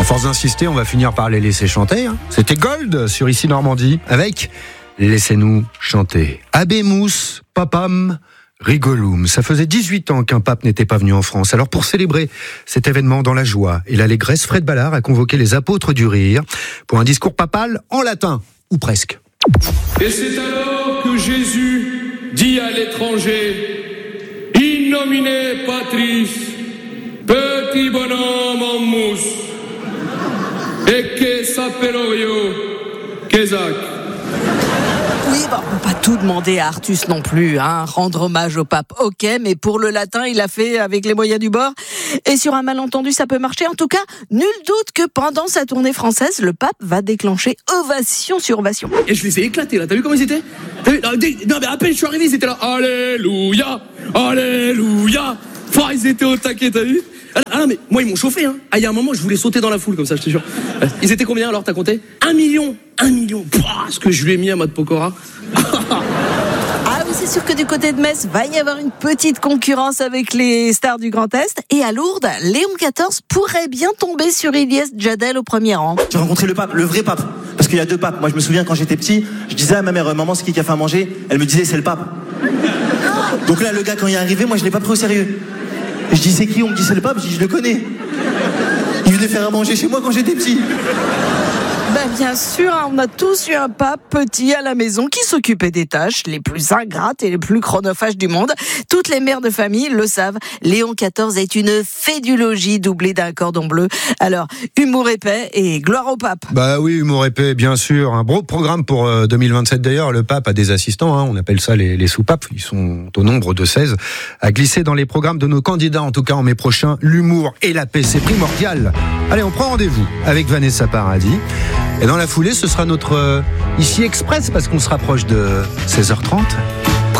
force d'insister, on va finir par les laisser chanter. C'était Gold sur Ici Normandie avec Laissez-nous chanter. Abemous, papam, rigoloum. Ça faisait 18 ans qu'un pape n'était pas venu en France. Alors pour célébrer cet événement dans la joie et l'allégresse, Fred Ballard a convoqué les apôtres du rire pour un discours papal en latin, ou presque. Et c'est alors que Jésus dit à l'étranger: In nomine Patris, petit bonhomme en mousse, et que saperoio, Kézak. Oui, on ne peut pas tout demander à Artus non plus, rendre hommage au pape, ok, mais pour le latin, il a fait avec les moyens du bord. Et sur un malentendu, ça peut marcher. En tout cas, nul doute que pendant sa tournée française, le pape va déclencher ovation sur ovation. Et je les ai éclatés là, t'as vu comment ils étaient? Non mais à peine je suis arrivé, ils étaient là, Alléluia, Alléluia. Ils étaient au taquet, t'as vu? Ah non mais moi ils m'ont chauffé, il y a un moment je voulais sauter dans la foule comme ça, je te jure. Ils étaient combien alors, t'as compté? 1 million. Ce que je lui ai mis à Matt Pokora. Ah oui, c'est sûr que du côté de Metz, va y avoir une petite concurrence avec les stars du Grand Est. Et à Lourdes, Léon XIV pourrait bien tomber sur Ilyes Djadel au premier rang. J'ai rencontré le pape, le vrai pape. Parce qu'il y a 2 papes. Moi je me souviens quand j'étais petit, je disais à ma mère, maman c'est qui a fait à manger? Elle me disait c'est le pape. Donc là le gars quand il est arrivé, moi je l'ai pas pris au sérieux. Je dis c'est qui? On me dit c'est le pape, je dis je le connais. Il venait faire à manger chez moi quand j'étais petit. Bien sûr, on a tous eu un pape petit à la maison qui s'occupait des tâches les plus ingrates et les plus chronophages du monde. Toutes les mères de famille le savent. Léon XIV est une fédulogie doublée d'un cordon bleu. Alors, humour épais et gloire au pape. Bah oui, humour épais, bien sûr. Un beau programme pour 2027 d'ailleurs. Le pape a des assistants, on appelle ça les sous-papes. Ils sont au nombre de 16. À glisser dans les programmes de nos candidats, en tout cas en mai prochain, l'humour et la paix, c'est primordial. Allez, on prend rendez-vous avec Vanessa Paradis. Et dans la foulée, ce sera notre Ici Express, parce qu'on se rapproche de 16h30.